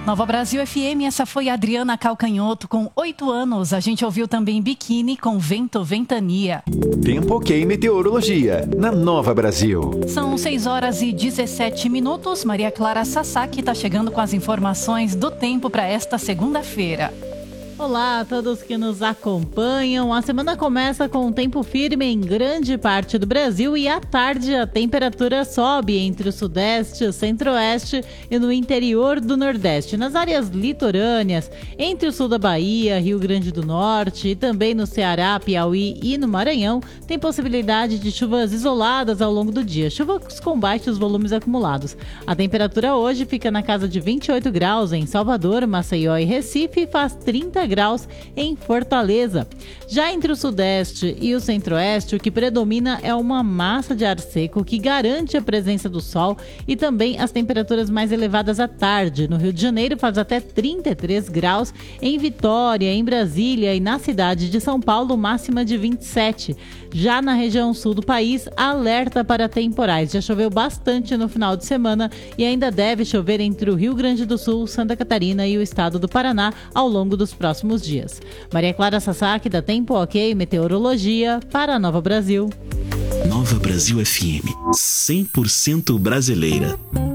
Nova Brasil FM, essa foi a Adriana Calcanhoto com 8 anos. A gente ouviu também Biquíni com Vento Ventania. Tempo OK e Meteorologia, na Nova Brasil. São 6h17. Maria Clara Sasaki está chegando com as informações do tempo para esta segunda-feira. Olá a todos que nos acompanham. A semana começa com um tempo firme em grande parte do Brasil e à tarde a temperatura sobe entre o sudeste, o centro-oeste e no interior do nordeste. Nas áreas litorâneas, entre o sul da Bahia, Rio Grande do Norte e também no Ceará, Piauí e no Maranhão, tem possibilidade de chuvas isoladas ao longo do dia, chuvas com baixos volumes acumulados. A temperatura hoje fica na casa de 28 graus em Salvador, Maceió e Recife e faz 30 graus em Fortaleza. Já entre o sudeste e o centro-oeste, o que predomina é uma massa de ar seco que garante a presença do sol e também as temperaturas mais elevadas à tarde. No Rio de Janeiro faz até 33 graus, em Vitória, em Brasília e na cidade de São Paulo, máxima de 27. Já na região sul do país, alerta para temporais. Já choveu bastante no final de semana e ainda deve chover entre o Rio Grande do Sul, Santa Catarina e o estado do Paraná ao longo dos próximos dias. Maria Clara Sasaki, da Tempo OK Meteorologia, para a Nova Brasil. Nova Brasil FM, 100% brasileira.